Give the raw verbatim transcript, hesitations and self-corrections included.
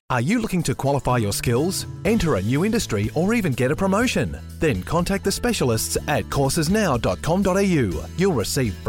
Are you looking to qualify your skills, enter a new industry, or even get a promotion? Then contact the specialists at courses now dot com dot a u. You'll receive